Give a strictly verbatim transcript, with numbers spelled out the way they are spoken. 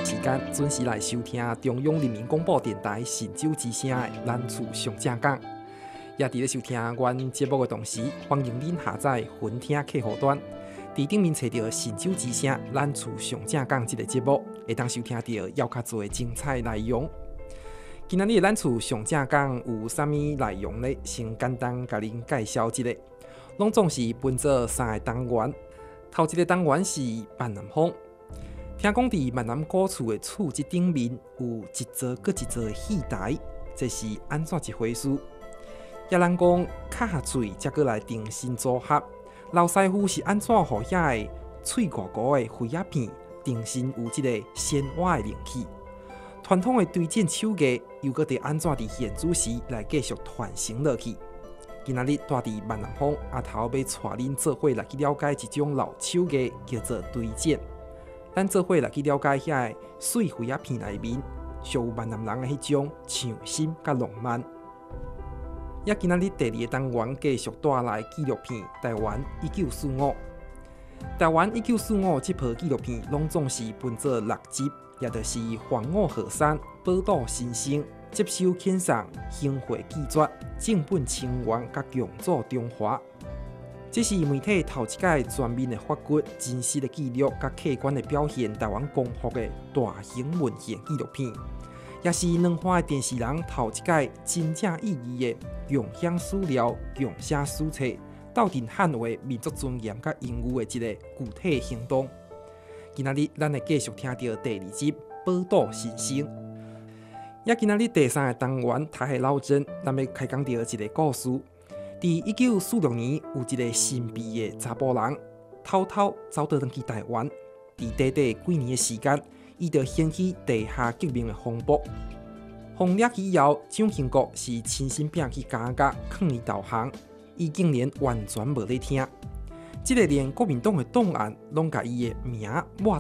时间准时来收听中央人民广播电台神州之声的咱厝上正讲。也伫咧收听阮节目的同时，欢迎您下载云听客户端，伫顶面找到神州之声咱厝上正讲这个节目，会当收听到还较多的精彩内容。今仔日的咱厝上正讲有啥物内容呢？先简单甲您介绍一下，拢总是分做三个单元。头一个单元是闽南风，听讲伫闽南古厝的厝即顶面有一座搁一座的戏台，这是安怎一回事？也人讲卡下嘴才过来定身组合，老师傅是安怎互遐个脆糊糊的灰鸦片定身有即个鲜活的灵气？传统的对剑手艺又搁得安怎伫现主时来继续传承落去？今仔日带伫闽南风阿头要带恁做伙来去了解一种老手艺，叫做对剑。咱做伙来去了解遐个碎灰鸦片内面，属有闽南人的迄种匠心甲浪漫。也今仔日第二个单元继续带来纪录片《台湾一九四五》。台湾一九四五这部纪录片拢总是分做六集，也就是黄五河山、宝岛新生、接收遣送、兴会记绝、正本清源甲强做中华。这是媒体头一届全面的发掘真实的记录甲客观的表现台湾光复的大型文献纪录片，也是两岸的电视人头一届真正意义的共享史料、共写史册，斗阵捍卫民族尊严甲荣誉的一个具体行动。今仔日咱会继续听到第二集《宝岛新生》。也今仔日第三个单元台海老真，咱要开讲到一个故事。伫一九四六年，有一个神秘的查甫人，偷偷走倒转去台湾。伫短短几年的时间，伊就掀起地下革命的风波。风掠去以后，蒋经国是亲身拼去加甲抗议投降，伊竟然完全无咧听。这个连国民党的档案拢甲伊的名抹